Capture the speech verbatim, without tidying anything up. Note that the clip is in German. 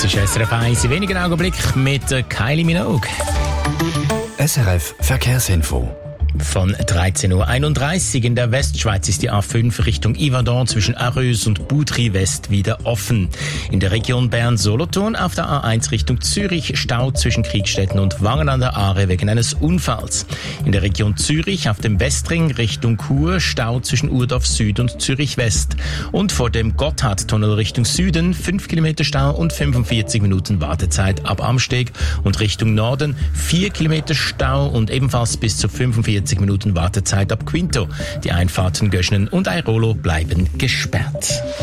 Das ist S R F eins in wenigen Augenblicken mit Kylie Minogue. S R F Verkehrsinfo. Von dreizehn Uhr einunddreißig in der Westschweiz ist die A fünf Richtung Yverdon zwischen Arreus und Boudry West wieder offen. In der Region Bern-Solothurn auf der A eins Richtung Zürich Stau zwischen Kriegstetten und Wangen an der Aare wegen eines Unfalls. In der Region Zürich auf dem Westring Richtung Chur Stau zwischen Urdorf Süd und Zürich West. Und vor dem Gotthardtunnel Richtung Süden fünf Kilometer Stau und fünfundvierzig Minuten Wartezeit ab Amsteg. Und Richtung Norden vier Kilometer Stau und ebenfalls bis zu fünfundvierzig Minuten Wartezeit ab Quinto. Die Einfahrten Göschnen und Airolo bleiben gesperrt.